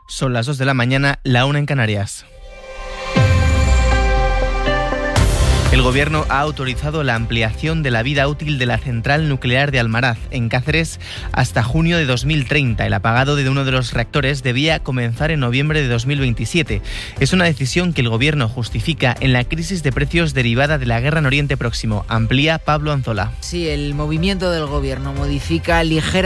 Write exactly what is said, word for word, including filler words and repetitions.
Son las dos de la mañana, la una en Canarias. El Gobierno ha autorizado la ampliación de la vida útil de la central nuclear de Almaraz, en Cáceres, hasta junio de dos mil treinta. El apagado de uno de los reactores debía comenzar en noviembre de dos mil veintisiete. Es una decisión que el Gobierno justifica en la crisis de precios derivada de la guerra en Oriente Próximo. Amplía Pablo Anzola. Sí, el movimiento del Gobierno modifica ligera